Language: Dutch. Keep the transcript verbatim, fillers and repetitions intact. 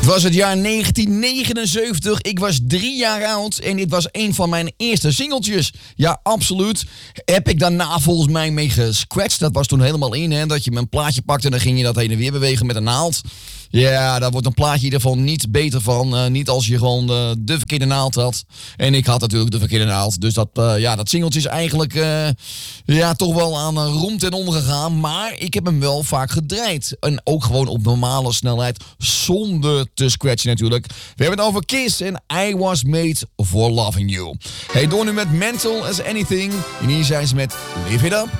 was het jaar negentien negenenzeventig. Ik was drie jaar oud en dit was een van mijn eerste singeltjes. Ja, absoluut. Heb ik daarna volgens mij mee gescratcht. Dat was toen helemaal in, hè. Dat je een plaatje pakte en dan ging je dat heen en weer bewegen met een naald. Ja, daar wordt een plaatje in ieder geval niet beter van. Uh, niet als je gewoon uh, de verkeerde naald had. En ik had natuurlijk de verkeerde naald. Dus dat, uh, ja, dat singeltje is eigenlijk uh, ja, toch wel aan uh, roem ten onder gegaan. Maar ik heb hem wel vaak gedraaid. En ook gewoon op normale snelheid. Zonder te scratchen natuurlijk. We hebben het over Kiss en I Was Made For Loving You. Hey, door nu met Mental As Anything. En hier zijn ze met Live It Up.